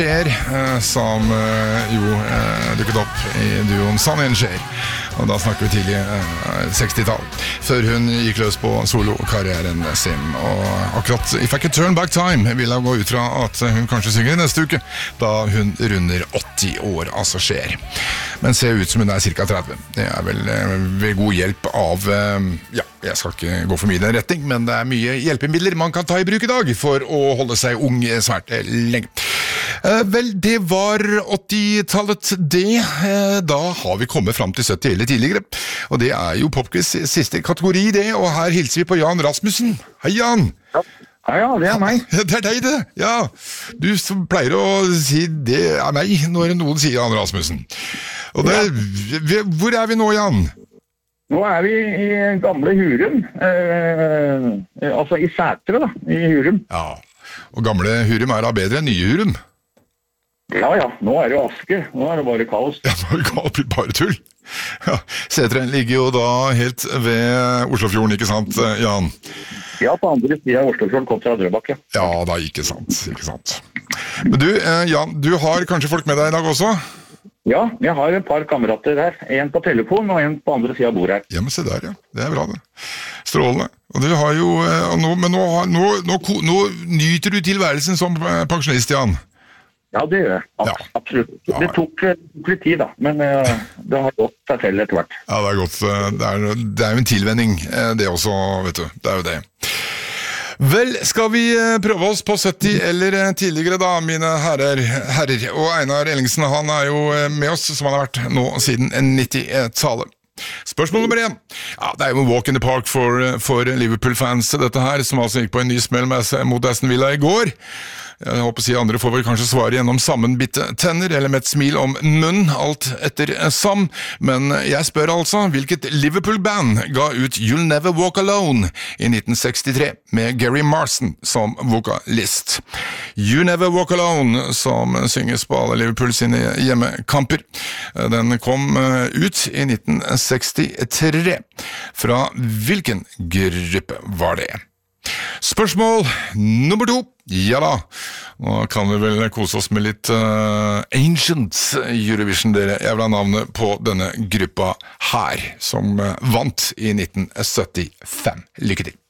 Som dukket opp i duoen Sonny & Cher. Og da snakker vi tidlig 60-tall, før hun gikk løs på solokarrieren sin. Og akkurat If I Could Turn Back Time vil jeg gå ut fra at hun kanskje synger i neste uke, da hun runder 80 år, altså Cher. Men ser ut som hun er ca. 30. Det er vel ved god hjelp av, jeg skal ikke gå for mye i den retning, men det er mye hjelpemidler man kan ta i bruk i dag for å holde seg ung svært lenge. Vel, det var 80-tallet det. Da har vi kommet fram til 70 eller tidligere. Og det er jo Popquiz siste kategori det, og her hilser vi på Jan Rasmussen. Hei Jan! Ja, det er meg. Det er deg det, ja. Du pleier å si det er meg når noen sier Jan Rasmussen. Og hvor er vi nå, Jan? Nå er vi i gamle Hurum, altså i Sætre da, i Hurum. Ja, og gamle Hurum er da bedre enn nye Hurum? Ja, nå er det jo aske, nå er det bare kaos. Ja, nå er det kaos, bare tull. Ja, Sætre ligger jo da helt ved Oslofjorden, ikke sant, Jan? Ja, på andre siden av Oslofjorden, kontra Drøbak, ja. Ja, da, ikke sant. Men du, Jan, du har kanskje folk med deg i dag også? Ja, jeg har et par kamerater her. En på telefon og en på andre siden av bordet her. Ja, men se der, ja. Det er bra, det. Strålende. Og du har jo, nå nyter du tilværelsen som pensjonist, Jan. Ja, det gjør jeg. Absolutt. Ja. Det tok litt tid, da, men det har gått seg selv etter hvert. Ja, det er godt. Det er jo en tilvenning, det også, vet du. Det er jo det. Vel, skal vi prøve oss på 70 eller tidligere da, mine herrer. Og Einar Ellingsen, han er jo med oss, som han har vært nå siden 90-tallet. Spørsmål nummer 1. Ja, det er jo en walk in the park for Liverpool-fans, dette her, som altså gikk på en ny smell mot Aston Villa i går. Jeg håper å si andre får vel kanskje svare gjennom sammenbitte tenner, eller med et smil om munn, alt etter sam. Men jeg spør altså, hvilket Liverpool-band ga ut You'll Never Walk Alone i 1963, med Gary Marston som vokalist. You Never Walk Alone, som synges på alle Liverpool sine hjemmekamper. Den kom ut i 1963. Fra hvilken gruppe var det? Spørsmål nummer 2. Ja da, nå kan vi vel kose oss med litt Ancient Eurovision, dere. Jeg vil ha navnet på denne gruppa her, som vant i 1975. Lykke til!